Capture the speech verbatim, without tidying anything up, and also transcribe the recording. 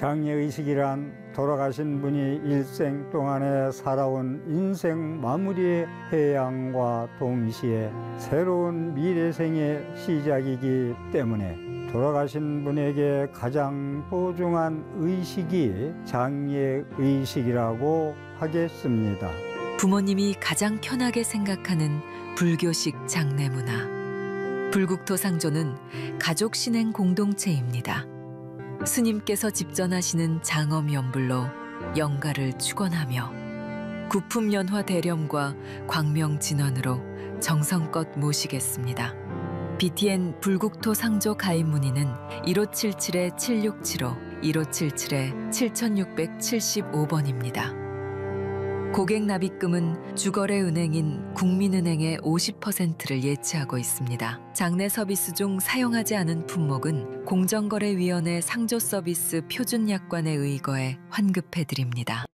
장례의식이란 돌아가신 분이 일생 동안에 살아온 인생 마무리의 회양과 동시에 새로운 미래생의 시작이기 때문에 돌아가신 분에게 가장 소중한 의식이 장례의식이라고 하겠습니다. 부모님이 가장 편하게 생각하는 불교식 장례 문화. 불국토 상조는 가족 신행 공동체입니다. 스님께서 집전하시는 장엄연불로 영가를 축원하며 구품연화 대렴과 광명진언으로 정성껏 모시겠습니다. 비티엔 불국토 상조 가입 문의는 일오칠칠 칠육칠오, 일오칠칠 칠육칠오 번입니다. 고객 납입금은 주거래 은행인 국민은행의 오십 퍼센트를 예치하고 있습니다. 장례 서비스 중 사용하지 않은 품목은 공정거래위원회 상조 서비스 표준약관에 의거해 환급해드립니다.